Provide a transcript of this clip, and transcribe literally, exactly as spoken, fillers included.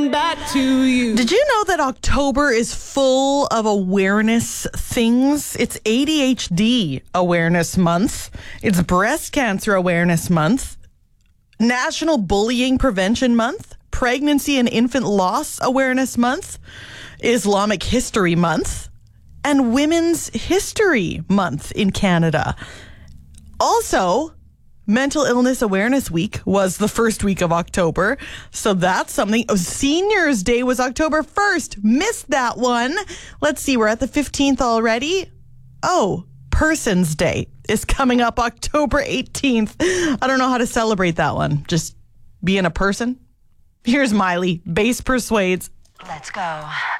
coming back to you. Did you know that October is full of awareness things? It's A D H D Awareness Month. It's Breast Cancer Awareness Month. National Bullying Prevention Month. Pregnancy and Infant Loss Awareness Month. Islamic History Month. And Women's History Month in Canada. Also, Mental Illness Awareness Week was the first week of October. So that's something. Oh, Seniors Day was October first. Missed that one. Let's see, we're at the fifteenth already. Oh, Persons Day is coming up October eighteenth. I don't know how to celebrate that one. Just being a person. Here's Miley. Bass Persuades. Let's go.